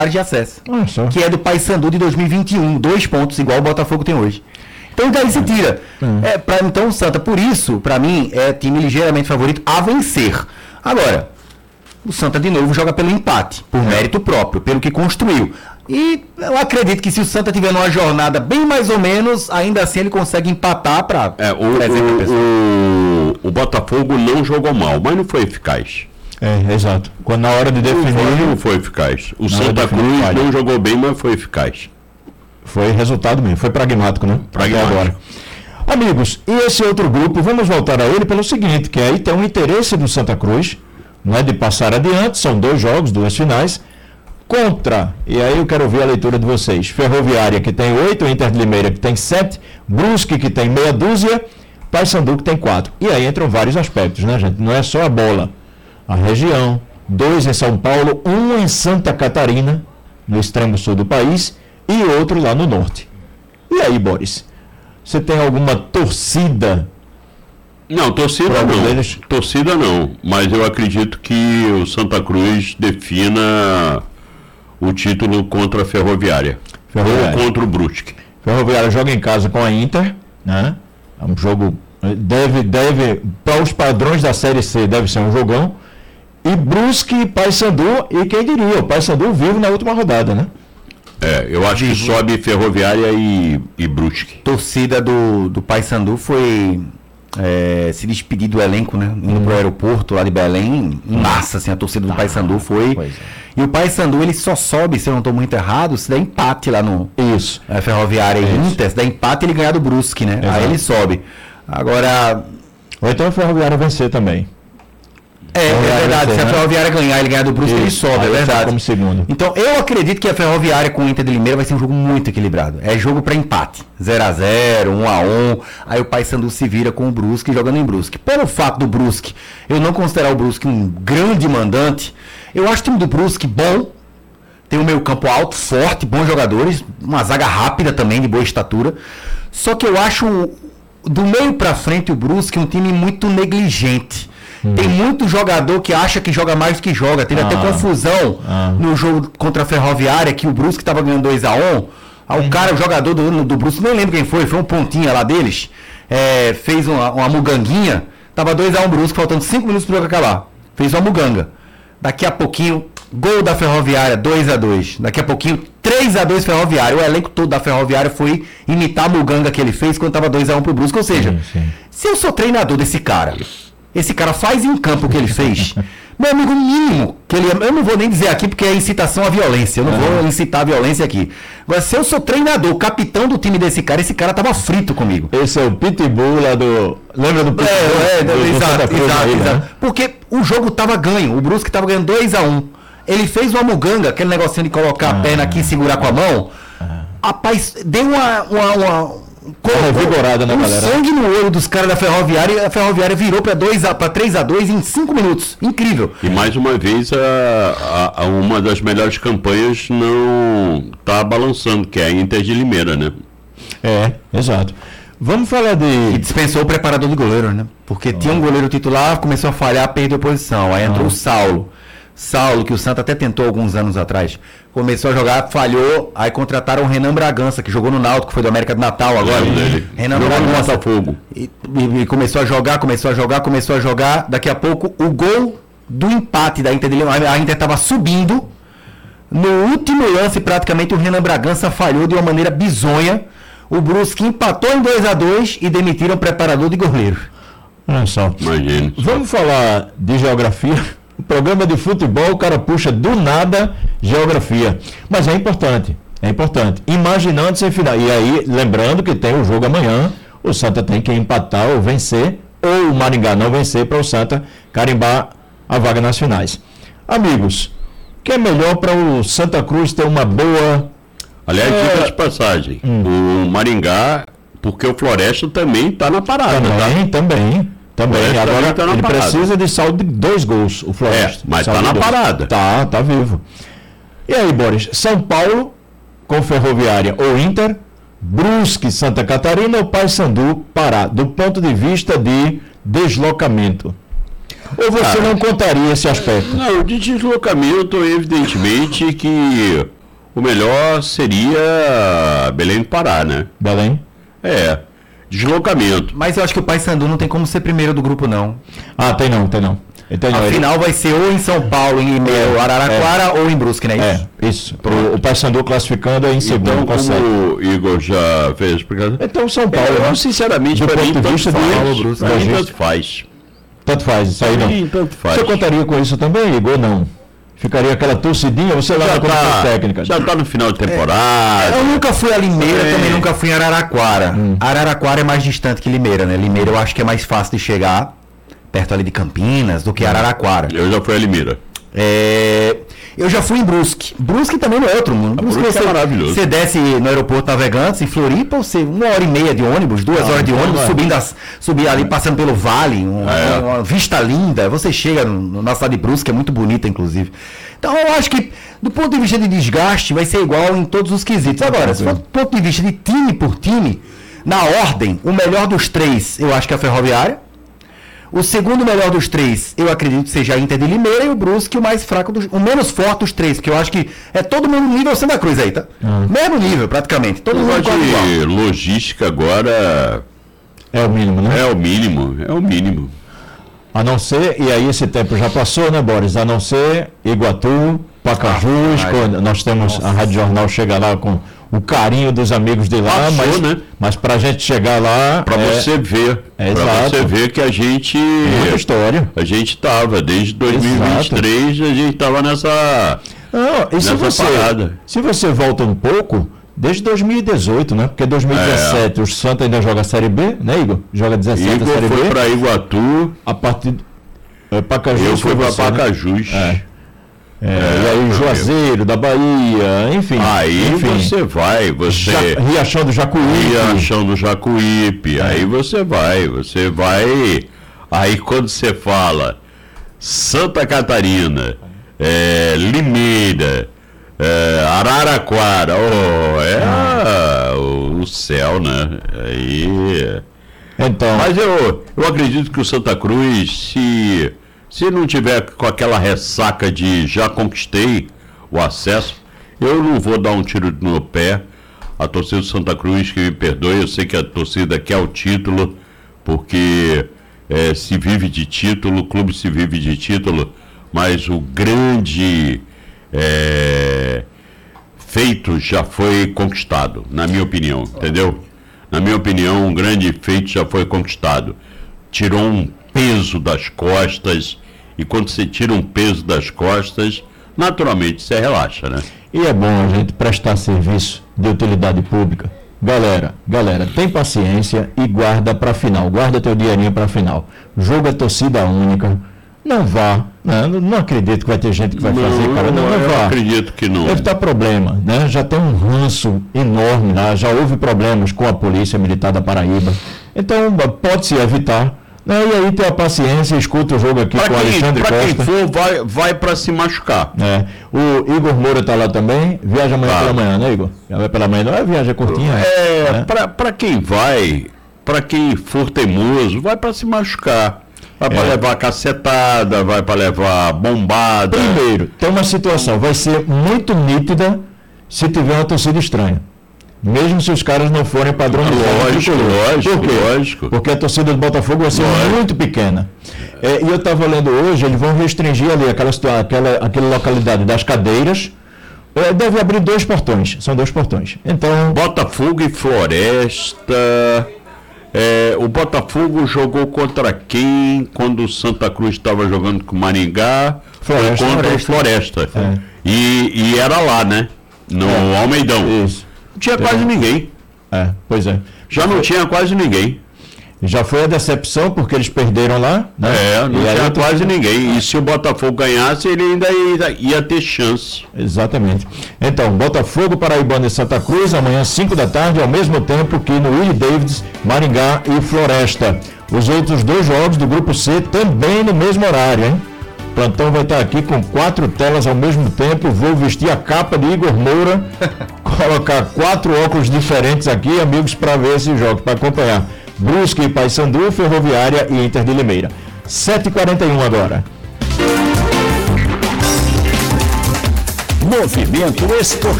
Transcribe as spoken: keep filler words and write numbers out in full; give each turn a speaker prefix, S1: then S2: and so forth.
S1: de acesso,
S2: Nossa.
S1: que é do Paysandu de dois mil e vinte e um, dois pontos, igual o Botafogo tem hoje. Então daí se tira. É, pra, então o Santa, por isso, para mim, é time ligeiramente favorito a vencer. Agora, o Santa de novo joga pelo empate, por mérito próprio, pelo que construiu. E eu acredito que se o Santa tiver numa jornada bem mais ou menos, ainda assim ele consegue empatar para
S3: é, o, o, o, o Botafogo não jogou mal, mas não foi eficaz.
S2: É, exato. Quando na hora de definir...
S3: Não foi, não foi eficaz. O Santa Cruz falha. Não jogou bem, mas foi eficaz.
S2: Foi resultado mesmo, foi pragmático, né?
S3: Pragmático.
S2: Agora. Amigos, e esse outro grupo, vamos voltar a ele pelo seguinte, que aí tem um interesse do Santa Cruz, não é de passar adiante, são dois jogos, duas finais, contra, e aí eu quero ouvir a leitura de vocês, Ferroviária que tem oito, Inter de Limeira que tem sete, Brusque que tem meia dúzia, Paysandu que tem quatro. E aí entram vários aspectos, né, gente? Não é só a bola. A região, dois em São Paulo, um em Santa Catarina, no extremo sul do país, e outro lá no norte. E aí, Boris, você tem alguma torcida?
S3: Não, torcida não, deles? torcida não, mas eu acredito que o Santa Cruz defina o título contra a Ferroviária, Ferroviária. ou contra o Brusque.
S2: Ferroviária joga em casa com a Inter, né? É um jogo, deve, deve para os padrões da Série C, deve ser um jogão. E Brusque e Paysandu, e quem diria, o Paysandu vive na última rodada, né?
S3: É, eu acho que sobe Ferroviária e, e Brusque.
S1: A torcida do, do Paysandu foi é, se despedir do elenco, né? Indo hum. pro aeroporto lá de Belém, em massa, assim, a torcida do ah, Paysandu foi. É. E o Paysandu, ele só sobe, se eu não estou muito errado, se der empate lá no
S2: Isso.
S1: É, Ferroviária e é Inter, se der empate ele ganha do Brusque, né? Exato. Aí ele sobe. Agora...
S2: Ou então a Ferroviária vencer também.
S1: É, é verdade, vencer, se a Ferroviária né? ganhar, ele ganhar do Brusque, ele sobe, é verdade.
S2: Como segundo.
S1: Então, eu acredito que a Ferroviária com o Inter de Limeira vai ser um jogo muito equilibrado. É jogo para empate, zero a zero, um a um, aí o Paysandu se vira com o Brusque jogando em Brusque. Pelo fato do Brusque, eu não considerar o Brusque um grande mandante, eu acho o time do Brusque bom, tem um meio campo alto, forte, bons jogadores, uma zaga rápida também, de boa estatura, só que eu acho do meio para frente o Brusque um time muito negligente. Hum. Tem muito jogador que acha que joga mais do que joga. Teve ah. até confusão ah. no jogo contra a Ferroviária, que o Brusque estava ganhando dois a um. Ah, o hum. cara, o jogador do, do Brusque, nem lembro quem foi, foi um pontinha lá deles, é, fez uma, uma muganguinha, tava dois a um Brusque, faltando cinco minutos para o jogo acabar. Fez uma muganga. Daqui a pouquinho, gol da Ferroviária, dois a dois. Daqui a pouquinho, três a dois Ferroviária. O elenco todo da Ferroviária foi imitar a muganga que ele fez quando tava dois a um pro Brusque. Ou seja, sim, sim. se eu sou treinador desse cara... Esse cara faz em campo o que ele fez. Meu amigo, mínimo, que ele, eu não vou nem dizer aqui porque é incitação à violência. Eu não é. vou incitar a violência aqui. Agora, se eu sou treinador, capitão do time desse cara, esse cara tava frito comigo.
S2: Esse é o Pitbull lá do... Lembra do Pitbull?
S1: É, é, do, do exato, exato, aí, exato. Né? Porque o jogo tava ganho. O Brusque tava ganhando dois a um. Ele fez uma muganga, aquele negocinho de colocar ah, a perna aqui e segurar com a mão. Ah. Rapaz, deu uma... uma, uma Com
S2: revigorada na
S1: um
S2: galera.
S1: Sangue no olho dos caras da Ferroviária, e a Ferroviária virou para três a dois em cinco minutos. Incrível.
S3: E mais uma vez, a, a, a uma das melhores campanhas não está balançando, que é a Inter de Limeira, né?
S2: É, exato. Vamos falar de...
S1: E dispensou o preparador de goleiro, né? Porque ah. tinha um goleiro titular, começou a falhar, perdeu a posição. Aí entrou ah. o Saulo. Saulo, que o Santa até tentou alguns anos atrás. Começou a jogar, falhou, aí contrataram o Renan Bragança, que jogou no Náutico, que foi do América do Natal agora.
S3: Dele.
S1: Renan Bragança. Fogo. E, e, e começou a jogar, começou a jogar, começou a jogar. Daqui a pouco, o gol do empate da Inter de Limeira. A Inter estava subindo. No último lance, praticamente, o Renan Bragança falhou de uma maneira bizonha. O Brusque empatou em dois a dois e demitiram o preparador de goleiro.
S2: Olha só.
S3: Imagina.
S2: Vamos falar de geografia. O programa de futebol, o cara puxa do nada geografia. Mas é importante, é importante. Imaginando sem final. E aí, lembrando que tem o jogo amanhã, o Santa tem que empatar ou vencer, ou o Maringá não vencer para o Santa carimbar a vaga nas finais. Amigos, o que é melhor para o Santa Cruz ter uma boa...
S3: Aliás, é... dica de passagem, hum. o Maringá, porque o Floresta também está na parada.
S2: Também,
S3: tá?
S2: também. Também, agora tá ele parada. Precisa de saldo de dois gols, o Floresta.
S3: É, mas tá na parada.
S2: Tá, tá vivo. E aí, Boris, São Paulo com Ferroviária ou Inter, Brusque, Santa Catarina ou Paysandu, Pará, do ponto de vista de deslocamento? Ou você ah, não contaria esse aspecto?
S3: Não, de deslocamento, evidentemente que o melhor seria Belém do Pará, né?
S2: Belém?
S3: É, deslocamento.
S1: Mas eu acho que o Paysandu não tem como ser primeiro do grupo, não.
S2: Ah, tem não, tem não. Entendi.
S1: A final vai ser ou em São Paulo, em é, Araraquara, é. ou em Brusque, né?
S2: É, isso. O, o Paysandu classificando é em segundo.
S3: Então, como o Igor já fez explicado.
S2: Então, São Paulo,
S3: é, eu,
S2: né?
S3: sinceramente, para mim, tanto faz. Para mim, tanto faz.
S2: Tanto faz, isso aí não.
S3: Sim, tanto faz.
S2: Você contaria com isso também, Igor? Não. Ficaria aquela torcidinha, você lá
S3: já
S2: na
S3: tá,
S2: técnica.
S3: Já está no final de temporada.
S1: É, eu nunca fui a Limeira, é. também nunca fui em Araraquara. Hum. Araraquara é mais distante que Limeira, né? Limeira eu acho que é mais fácil de chegar, perto ali de Campinas, do que Araraquara.
S3: Eu já fui a Limeira.
S1: É... Eu já fui em Brusque. Brusque também não é outro mundo. Brusque,
S3: Brusque
S1: você,
S3: é maravilhoso.
S1: Você desce no aeroporto Navegantes, em Floripa, você uma hora e meia de ônibus, duas ah, horas de ônibus, subindo, as, subir ali, passando pelo vale, um, é. uma, uma vista linda. Você chega no, na cidade de Brusque, é muito bonita, inclusive. Então eu acho que, do ponto de vista de desgaste, vai ser igual em todos os quesitos. Agora, se for do ponto de vista de time por time, na ordem, o melhor dos três, eu acho que é a Ferroviária. O segundo melhor dos três, eu acredito que seja a Inter de Limeira, e o Brusque o mais fraco, dos, o menos forte dos três, porque eu acho que é todo mundo nível Santa Cruz aí, tá? Hum. Mesmo nível, praticamente. Todo mundo
S3: de logística agora
S2: é o mínimo, né?
S3: É o mínimo, é o mínimo.
S2: A não ser, e aí esse tempo já passou, né, Boris? A não ser Iguatu, Pacajus, ah, quando nós temos nossa. A Rádio Jornal chega lá com o carinho dos amigos de lá,
S3: Passou,
S2: mas,
S3: né?
S2: mas pra gente chegar lá...
S3: Para é, você ver,
S2: é,
S3: para você ver que a gente...
S2: Muita história.
S3: A gente tava, desde dois mil e vinte e três, exato. A gente tava nessa,
S2: não, e
S3: nessa
S2: se você,
S3: parada.
S2: Se você volta um pouco, desde dois mil e dezoito, né? Porque dois mil e dezessete é. O Santa ainda joga a Série B, né, Igor? Joga dezessete
S3: Igor
S2: a Série B.
S3: foi para Iguatu.
S2: A partir... É, Pacajus,
S3: eu fui para Pacajus.
S2: Né? É. É, é, e aí Juazeiro, da Bahia, enfim.
S3: Aí enfim, você vai, você...
S2: Ja, Riachão do Jacuípe.
S3: Riachão do Jacuípe, é. Aí você vai, você vai... Aí quando você fala Santa Catarina, é, Limeira, é, Araraquara, oh, é ah. o, o céu, né? Aí...
S2: Então...
S3: Mas eu, eu acredito que o Santa Cruz, se... Se não tiver com aquela ressaca de já conquistei o acesso, eu não vou dar um tiro no pé. A torcida do Santa Cruz, que me perdoe, eu sei que a torcida quer o título, porque é, se vive de título, o clube se vive de título, mas o grande é, feito já foi conquistado, na minha opinião, entendeu? Na minha opinião, um grande feito já foi conquistado. Tirou um peso das costas, e quando você tira um peso das costas, naturalmente você relaxa, né?
S2: E é bom a gente prestar serviço de utilidade pública. Galera, galera, tem paciência e guarda para final, guarda teu dinheirinho para final. Jogo é torcida única, não vá, né? não acredito que vai ter gente que vai
S3: não,
S2: fazer, cara, não, não
S3: eu
S2: vá.
S3: acredito que não.
S2: Deve estar problema, né? Já tem um ranço enorme lá, já houve problemas com a Polícia Militar da Paraíba, então pode-se evitar. Não, e aí tem a paciência, escuta o jogo aqui pra com o Alexandre Costa.
S3: Para quem for, vai, vai para se machucar.
S2: É. O Igor Moura está lá também, viaja amanhã claro. pela manhã, né, Igor? Já vai pela manhã, não é viagem curtinha?
S3: É, né? para quem vai, para quem for teimoso, vai para se machucar. Vai para é. levar cacetada, vai para levar bombada.
S2: Primeiro, tem uma situação, vai ser muito nítida se tiver uma torcida estranha. Mesmo se os caras não forem padronizados.
S3: Lógico, lógico,
S2: Por quê?
S3: lógico.
S2: Porque a torcida do Botafogo vai ser lógico. muito pequena. É, e eu estava lendo hoje, eles vão restringir ali aquela, aquela, aquela localidade das cadeiras. É, deve abrir dois portões, são dois portões. Então,
S3: Botafogo e Floresta. É, o Botafogo jogou contra quem quando o Santa Cruz estava jogando com o Maringá?
S2: Floresta,
S3: foi contra
S2: Floresta.
S3: o Floresta.
S2: É.
S3: E, e era lá, né? No é. Almeidão.
S2: Isso.
S3: Não tinha quase ninguém.
S2: É, pois é.
S3: Já não tinha quase ninguém.
S2: Já foi a decepção porque eles perderam lá, né?
S3: É, não
S2: e
S3: tinha quase ninguém. E se o Botafogo ganhasse, ele ainda ia, ia ter chance.
S2: Exatamente. Então, Botafogo, Paraibano e Santa Cruz, amanhã cinco da tarde, ao mesmo tempo que no Willie Davids, Maringá e Floresta. Os outros dois jogos do Grupo C também no mesmo horário, hein? O plantão vai estar aqui com quatro telas ao mesmo tempo. Vou vestir a capa de Igor Moura, colocar quatro óculos diferentes aqui, amigos, para ver esses jogos, para acompanhar. Brusque, Paysandu, Ferroviária e Inter de Limeira. sete e quarenta e um agora.
S4: Movimento Esportivo.